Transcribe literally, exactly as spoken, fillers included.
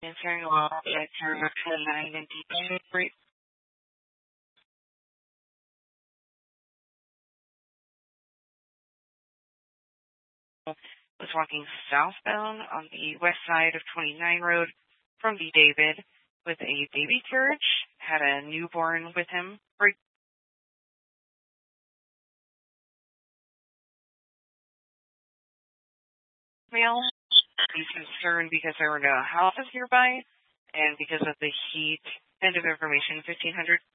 answering all at zero nine and D Street. Was walking southbound on the west side of twenty-nine Road from the David with a baby carriage, had a newborn with him. Male. He's concerned because there were no houses nearby and because of the heat. End of information, fifteen hundred.